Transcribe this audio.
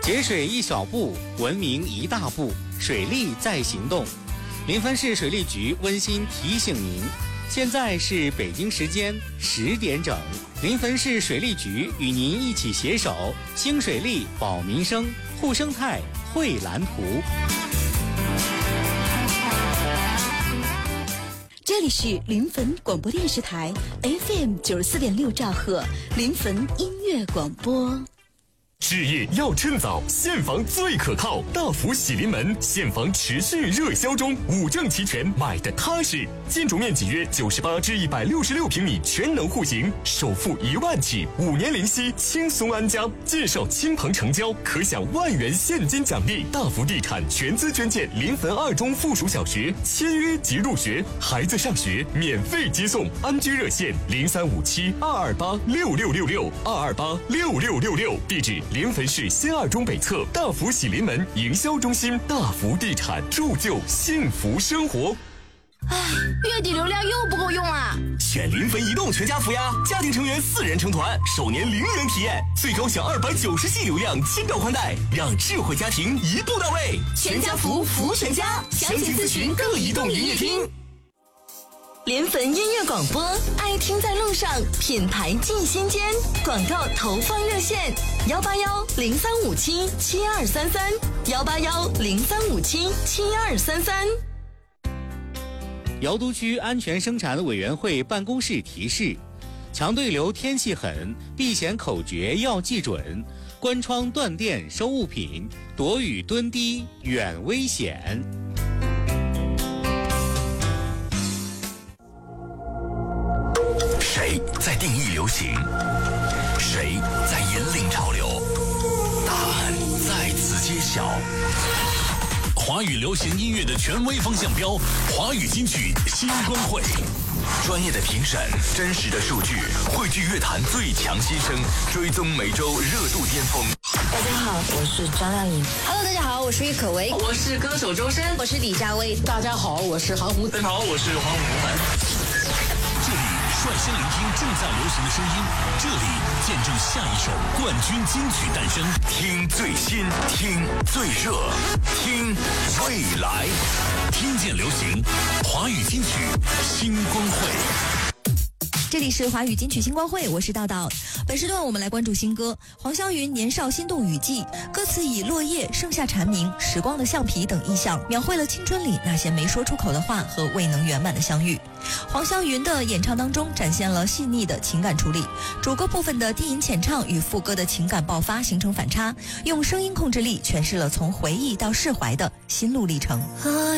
节水一小步，文明一大步，水利在行动。临汾市水利局温馨提醒您，现在是北京时间10点整，临汾市水利局与您一起携手兴水利、保民生、护生态、绘蓝图。 这里是临汾广播电视台 FM 94.6兆赫临汾音乐广播。 置业要趁早，现房最可靠。大福喜临门，现房持续热销中，5证齐全，买的踏实。建筑面积约98至166平米，全能户型，首付1万起，5年零息，轻松安家。介绍亲朋成交，可享1万元现金奖励。大福地产全资捐建临汾2中附属小学，签约即入学，孩子上学免费接送。安居热线035722826666，2286666，地址临汾市新2中北侧大福喜临门营销中心。大福地产，铸就幸福生活。 月底流量又不够用啊！ 选临汾移动全家福呀，家庭成员4人成团，首年0元体验，最高享290G 流量，7兆宽带，让智慧家庭一步到位。 全家福，福全家，详情咨询各移动营业厅。 临汾音乐广播，爱听在路上，品牌进心间。广告投放热线：181-0357-7233，181-0357-7233。 瑶都区安全生产委员会办公室提示：强对流天气狠，避险口诀要记准，关窗断电收物品，躲雨蹲低远危险。 谁在定义流行？谁在引领潮流？答案在此揭晓。 华语流行音乐的权威风向标，华语金曲新光会。 专业的评审，真实的数据，汇聚乐坛最强新声，追踪每周热度巅峰。 大家好，我是张靓颖。 Hello， 大家好，我是郁可唯。 我是歌手周深。 我是李佳薇。 大家好，我是韩红。 大家好，我是黄伟文。 这里率先聆听正在流行的声音，这里见证下一首冠军金曲诞生。 听最新，听最热，听未来， 听见流行，华语金曲星光会。 这里是华语金曲星光会，我是道道。本时段我们来关注新歌黄霄云《年少心动雨季》，歌词以落叶、盛夏蝉鸣、时光的橡皮等意象，描绘了青春里那些没说出口的话和未能圆满的相遇。黄霄云的演唱当中展现了细腻的情感处理，主歌部分的低吟浅唱与副歌的情感爆发形成反差，用声音控制力诠释了从回忆到释怀的心路历程。